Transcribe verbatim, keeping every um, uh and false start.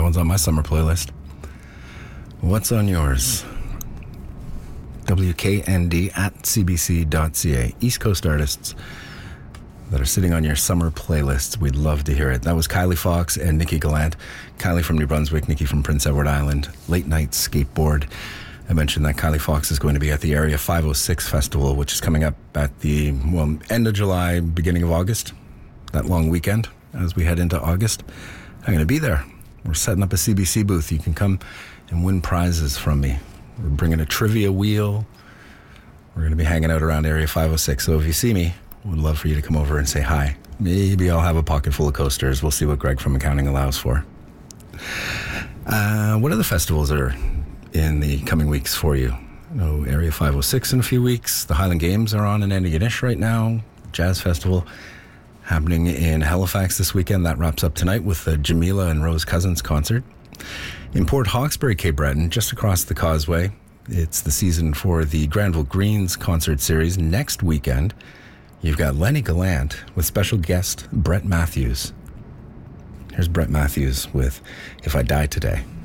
one's on my summer playlist. What's on yours? W K N D at c b c dot c a. East Coast artists that are sitting on your summer playlists. We'd love to hear it. That was Kylie Fox and Nikki Gallant. Kylie from New Brunswick, Nikki from Prince Edward Island. Late Night Skateboard. I mentioned that Kylie Fox is going to be at the Area five oh six Festival, which is coming up at the well end of July, beginning of August. That long weekend as we head into August. I'm going to be there. We're setting up a C B C booth. You can come and win prizes from me. We're bringing a trivia wheel. We're going to be hanging out around Area five oh six. So if you see me, would love for you to come over and say hi. Maybe I'll have a pocket full of coasters. We'll see what Greg from accounting allows for. Uh, what other festivals are in the coming weeks for you? No, Area five oh six in a few weeks. The Highland Games are on in Antigonish right now. Jazz Festival happening in Halifax this weekend. That wraps up tonight with the Jamila and Rose Cousins concert. In Port Hawkesbury, Cape Breton, just across the causeway, it's the season for the Granville Greens concert series. Next weekend, you've got Lenny Gallant with special guest Brett Matthews. Here's Brett Matthews with If I Die Today.